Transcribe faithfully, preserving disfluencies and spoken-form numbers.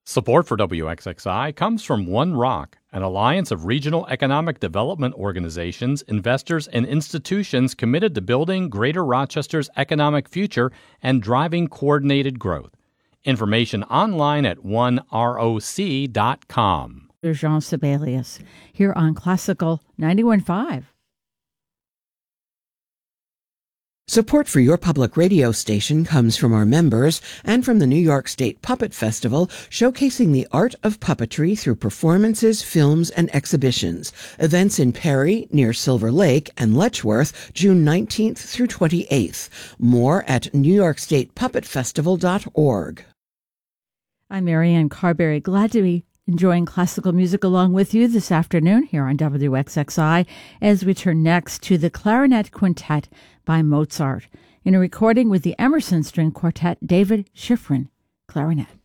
Support for W X X I comes from One Rock, an alliance of regional economic development organizations, investors, and institutions committed to building Greater Rochester's economic future and driving coordinated growth. Information online at one roc dot com. Jean Sibelius here on Classical ninety-one point five. Support for your public radio station comes from our members and from the New York State Puppet Festival, showcasing the art of puppetry through performances, films, and exhibitions. Events in Perry, near Silver Lake, and Letchworth, June nineteenth through twenty-eighth. More at new york state puppet festival dot org. I'm Marianne Carberry, glad to be enjoying classical music along with you this afternoon here on W X X I as we turn next to the Clarinet Quintet by Mozart in a recording with the Emerson String Quartet, David Schifrin, clarinet.